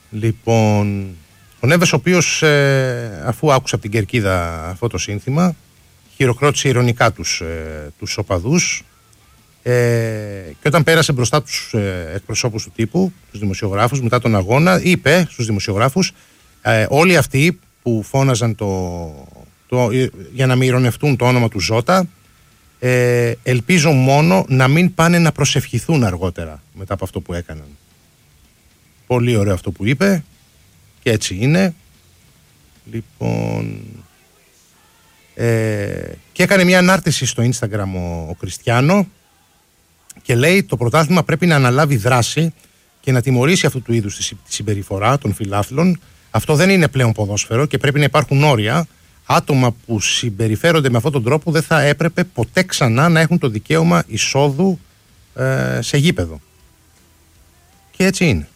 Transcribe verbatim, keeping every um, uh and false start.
Λοιπόν, ο Νέβες, ο οποίος ε, αφού άκουσε από την κερκίδα αυτό το σύνθημα, χειροκρότησε ειρωνικά τους, ε, τους οπαδούς, ε, και όταν πέρασε μπροστά τους ε, εκπροσώπους του τύπου, τους δημοσιογράφους, μετά τον αγώνα, είπε στους δημοσιογράφους, ε, όλοι αυτοί που φώναζαν το, το, για να μη ειρωνευτούν το όνομα του Ζώτα, ε, ελπίζω μόνο να μην πάνε να προσευχηθούν αργότερα μετά από αυτό που έκαναν. Πολύ ωραίο αυτό που είπε και έτσι είναι. Λοιπόν, ε, και έκανε μια ανάρτηση στο Instagram ο, ο Κριστιάνο και λέει το πρωτάθλημα πρέπει να αναλάβει δράση και να τιμωρήσει αυτού του είδους τη συμπεριφορά των φιλάθλων. Αυτό δεν είναι πλέον ποδόσφαιρο και πρέπει να υπάρχουν όρια. Άτομα που συμπεριφέρονται με αυτόν τον τρόπο δεν θα έπρεπε ποτέ ξανά να έχουν το δικαίωμα εισόδου ε, σε γήπεδο. Και έτσι είναι.